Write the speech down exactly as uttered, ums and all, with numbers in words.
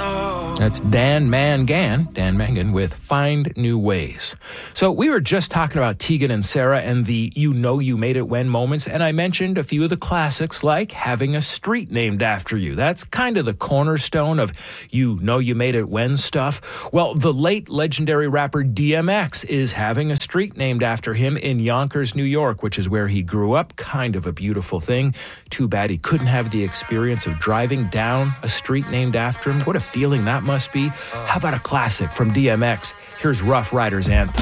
That's Dan Mangan, Dan Mangan with Find New Ways. So we were just talking about Tegan and Sara and the you know you made it when moments, and I mentioned a few of the classics like having a street named after you. That's kind of the cornerstone of you know you made it when stuff. Well, the late legendary rapper D M X is having a street named after him in Yonkers, New York, which is where he grew up. Kind of a beautiful thing. Too bad he couldn't have the experience of driving down a street named after him. What a feeling that must be. How about a classic from D M X? Here's Rough Riders Anthem.